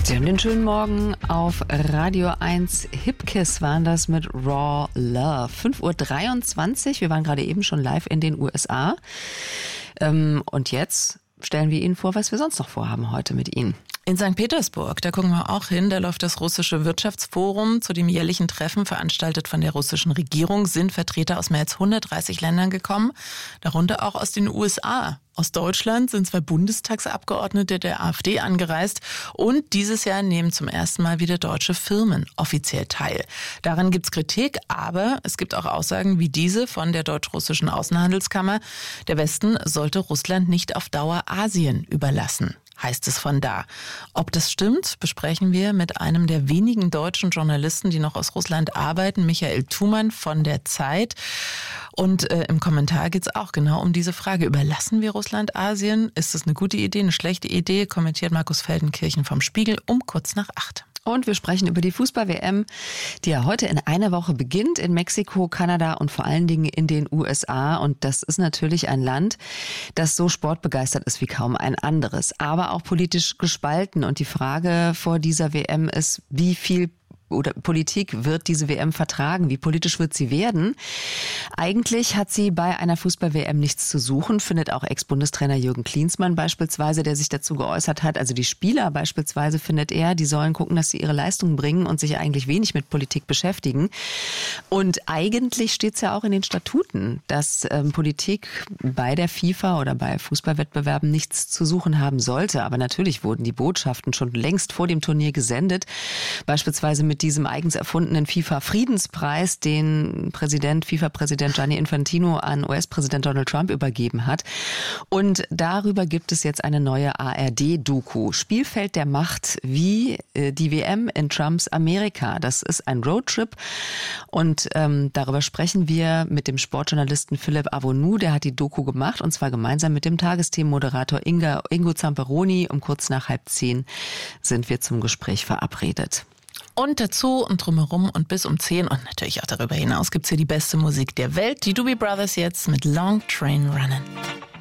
Sie haben den schönen Morgen auf Radio 1. Hipkiss waren das mit Raw Love. 5:23 Uhr. Wir waren gerade eben schon live in den USA. Und jetzt stellen wir Ihnen vor, was wir sonst noch vorhaben heute mit Ihnen. In St. Petersburg, da gucken wir auch hin, da läuft das russische Wirtschaftsforum. Zu dem jährlichen Treffen, veranstaltet von der russischen Regierung, sind Vertreter aus mehr als 130 Ländern gekommen, darunter auch aus den USA. Aus Deutschland sind 2 Bundestagsabgeordnete der AfD angereist und dieses Jahr nehmen zum ersten Mal wieder deutsche Firmen offiziell teil. Daran gibt's Kritik, aber es gibt auch Aussagen wie diese von der deutsch-russischen Außenhandelskammer. Der Westen sollte Russland nicht auf Dauer Asien überlassen, heißt es von da. Ob das stimmt, besprechen wir mit einem der wenigen deutschen Journalisten, die noch aus Russland arbeiten, Michael Thumann von der Zeit. Und im Kommentar geht es auch genau um diese Frage. Überlassen wir Russland Asien? Ist das eine gute Idee, eine schlechte Idee? Kommentiert Markus Feldenkirchen vom Spiegel um kurz nach 8. Und wir sprechen über die Fußball-WM, die ja heute in einer Woche beginnt in Mexiko, Kanada und vor allen Dingen in den USA. Und das ist natürlich ein Land, das so sportbegeistert ist wie kaum ein anderes, aber auch politisch gespalten. Und die Frage vor dieser WM ist, wie viel Politik wird diese WM vertragen? Wie politisch wird sie werden? Eigentlich hat sie bei einer Fußball-WM nichts zu suchen, findet auch Ex-Bundestrainer Jürgen Klinsmann beispielsweise, der sich dazu geäußert hat. Also die Spieler beispielsweise findet er, die sollen gucken, dass sie ihre Leistung bringen und sich eigentlich wenig mit Politik beschäftigen. Und eigentlich steht es ja auch in den Statuten, dass Politik bei der FIFA oder bei Fußballwettbewerben nichts zu suchen haben sollte. Aber natürlich wurden die Botschaften schon längst vor dem Turnier gesendet, beispielsweise mit diesem eigens erfundenen FIFA-Friedenspreis, den FIFA-Präsident Gianni Infantino an US-Präsident Donald Trump übergeben hat. Und darüber gibt es jetzt eine neue ARD-Doku. Spielfeld der Macht, wie die WM in Trumps Amerika. Das ist ein Roadtrip und darüber sprechen wir mit dem Sportjournalisten Philipp Avonou. Der hat die Doku gemacht und zwar gemeinsam mit dem Tagesthemenmoderator Ingo Zamperoni. Um kurz nach 9:30 sind wir zum Gespräch verabredet. Und dazu und drumherum und bis um 10 und natürlich auch darüber hinaus gibt's hier die beste Musik der Welt. Die Doobie Brothers jetzt mit Long Train Runnin'.